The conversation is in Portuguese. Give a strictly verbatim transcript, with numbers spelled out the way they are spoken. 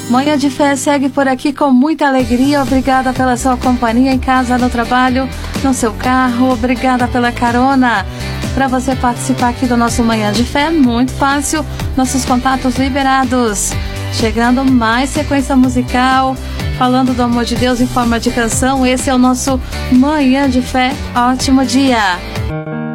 Manhã de Fé segue por aqui com muita alegria. Obrigada pela sua companhia em casa, no trabalho, no seu carro. Obrigada pela carona. Para você participar aqui do nosso Manhã de Fé, muito fácil. Nossos contatos liberados. Chegando mais sequência musical, falando do amor de Deus em forma de canção. Esse é o nosso Manhã de Fé. Ótimo dia.